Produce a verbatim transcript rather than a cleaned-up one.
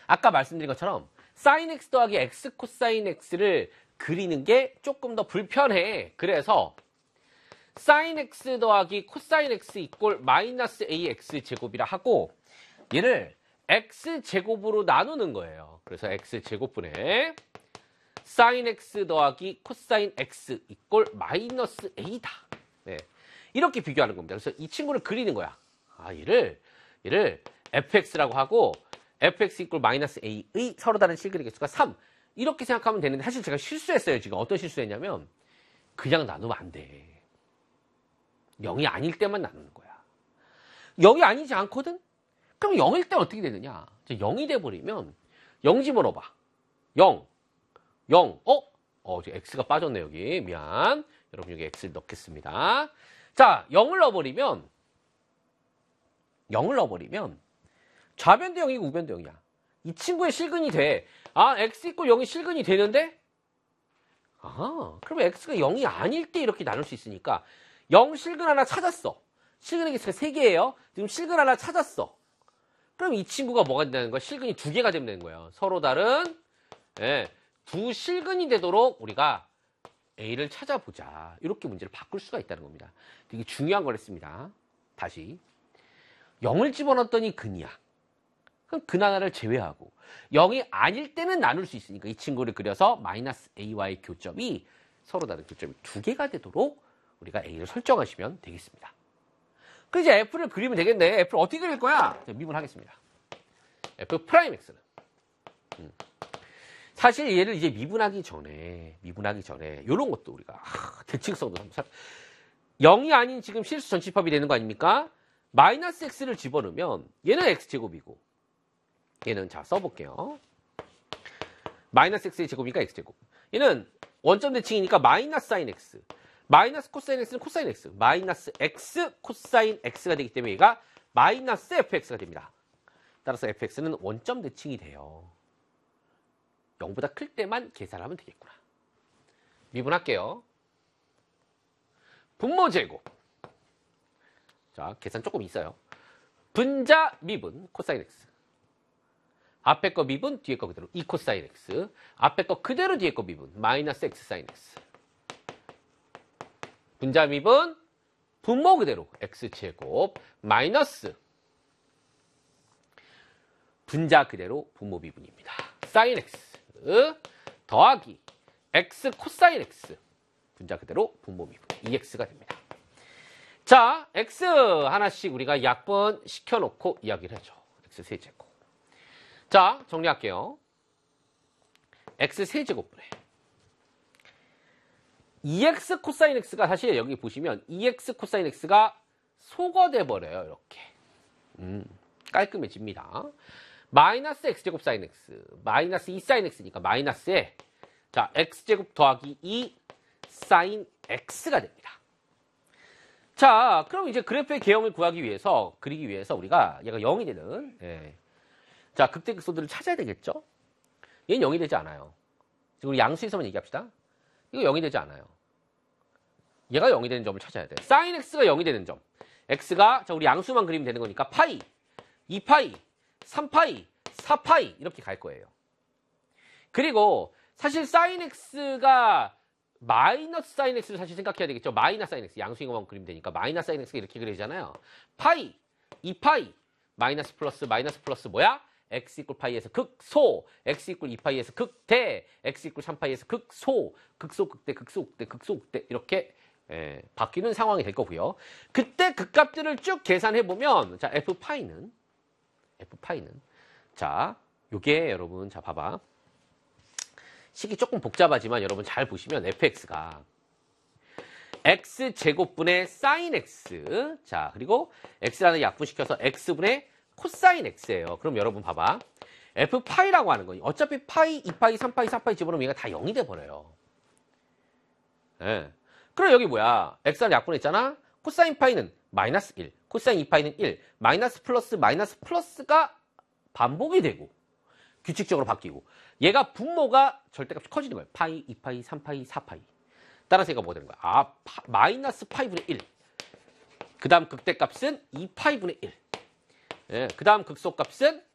아까 말씀드린 것처럼 사인 x 더하기 x 코사인 x를 그리는 게 조금 더 불편해. 그래서 사인 x 더하기 코사인 x 이꼴 마이너스 ax 제곱이라 하고 얘를 x 제곱으로 나누는 거예요. 그래서 x 제곱분의 사인 x 더하기 코사인 x 이꼴 마이너스 a다. 네. 이렇게 비교하는 겁니다. 그래서 이 친구를 그리는 거야. 아, 얘를 얘를 fx라고 하고 fx 이꼴 마이너스 a의 서로 다른 실근의 개수가 삼. 이렇게 생각하면 되는데 사실 제가 실수했어요. 지금 어떤 실수했냐면 그냥 나누면 안 돼. 영이 아닐 때만 나누는 거야. 영이 아니지 않거든? 그럼 영일 때 어떻게 되느냐? 영이 돼버리면 영 집어넣어봐. 영, 영, 어? 어, 지금 x가 빠졌네 여기. 미안. 여러분 여기 x를 넣겠습니다. 자, 영을 넣어버리면 영을 넣어버리면 좌변도 영이고 우변도 영이야. 이 친구의 실근이 돼. 아, x 이꼴 영이 실근이 되는데? 아, 그러면 x가 영이 아닐 때 이렇게 나눌 수 있으니까 영 실근 하나 찾았어. 실근의 개수가 세 개예요. 지금 실근 하나 찾았어. 그럼 이 친구가 뭐가 된다는 거야? 실근이 두 개가 되면 되는 거예요. 서로 다른 예, 두 실근이 되도록 우리가 A를 찾아보자. 이렇게 문제를 바꿀 수가 있다는 겁니다. 되게 중요한 걸 했습니다. 다시. 영을 집어넣었더니 근이야. 그럼 근 하나를 제외하고 영이 아닐 때는 나눌 수 있으니까 이 친구를 그려서 마이너스 A와의 교점이 서로 다른 교점이 두 개가 되도록 우리가 A를 설정하시면 되겠습니다. 그럼 이제 F를 그리면 되겠네. F를 어떻게 그릴 거야? 미분하겠습니다. F 프라임 X는. 음. 사실 얘를 이제 미분하기 전에, 미분하기 전에, 요런 것도 우리가, 아, 대칭성도 한번 살, 영이 아닌 지금 실수 전치법이 되는 거 아닙니까? 마이너스 X를 집어넣으면 얘는 X제곱이고, 얘는 자, 써볼게요. 마이너스 X의 제곱이니까 X제곱. 얘는 원점 대칭이니까 마이너스 사인 X. 마이너스 코사인 X는 코사인 X. 마이너스 X 코사인 X가 되기 때문에 얘가 마이너스 에프엑스가 됩니다. 따라서 에프엑스는 원점 대칭이 돼요. 영보다 클 때만 계산하면 되겠구나. 미분할게요. 분모 제곱. 자, 계산 조금 있어요. 분자 미분 코사인 X. 앞에 거 미분, 뒤에 거 그대로 이 코사인 X. 앞에 거 그대로 뒤에 거 미분 마이너스 X 사인 X. 분자 미분, 분모 그대로 X제곱 마이너스 분자 그대로 분모 미분입니다. 사인 X 더하기 X 코사인 X 분자 그대로 분모 미분 이 엑스가 됩니다. 자, X 하나씩 우리가 약분 시켜놓고 이야기를 해줘. X 세제곱. 자, 정리할게요. X 세제곱분에 이 엑스 코사인 X가 사실 여기 보시면 이 엑스 코사인 X가 소거돼 버려요. 이렇게. 음, 깔끔해집니다. 마이너스 X제곱 사인 X, 마이너스 이 사인 X니까 마이너스에 자, X제곱 더하기 이 사인 X가 됩니다. 자, 그럼 이제 그래프의 개형을 구하기 위해서, 그리기 위해서 우리가 얘가 영이 되는, 예. 자, 극대극소들을 찾아야 되겠죠? 얘는 영이 되지 않아요. 지금 우리 양수에서만 얘기합시다. 이거 영이 되지 않아요. 얘가 영이 되는 점을 찾아야 돼. 사인 X가 영이 되는 점. X가, 자, 우리 양수만 그리면 되는 거니까 파이, 이 파이, 삼 파이, 사 파이 이렇게 갈 거예요. 그리고 사실 사인 X가 마이너스 사인 X를 사실 생각해야 되겠죠. 마이너스 사인 X, 양수인 것만 그리면 되니까 마이너스 사인 X가 이렇게 그리잖아요. 파이, 이 파이, 마이너스 플러스 마이너스 플러스 뭐야? X 이꼴 파이에서 극소, X 이꼴 이 파이에서 극대, X 이꼴 삼 파이에서 극소, 극소 극대, 극소 극대, 극소 극대 이렇게 예, 바뀌는 상황이 될 거고요. 그때 극값들을 쭉 계산해보면 자, F 파이는 F 파이는 자, 요게 여러분 자 봐봐. 식이 조금 복잡하지만 여러분 잘 보시면 에프엑스가 X제곱분의 사인 X 자, 그리고 X라는 약분시켜서 X분의 코사인 X예요. 그럼 여러분 봐봐. F 파이라고 하는 건 어차피 파이, 이 파이, 삼 파이, 사 파이 집어넣으면 얘가 다 영이 돼버려요. 예. 그럼 여기 뭐야? X라는 약분했잖아? 코사인 파이는 마이너스 일, 코사인 이 파이는 일, 마이너스 플러스 마이너스 플러스가 반복이 되고 규칙적으로 바뀌고 얘가 분모가 절대값이 커지는 거예요. 파이, 이 파이, 삼 파이, 사 파이. 따라서 얘가 뭐 되는 거야? 아, 파, 마이너스 파이분의 일. 그 다음 극대값은 이 파이분의 일. 예, 그 다음 극소값은